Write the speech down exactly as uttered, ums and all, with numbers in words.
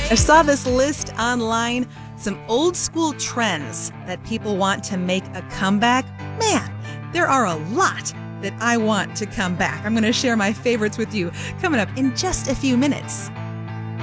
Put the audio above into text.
I saw this list online, some old school trends that people want to make a comeback. Man, there are a lot that I want to come back. I'm going to share my favorites with you coming up in just a few minutes.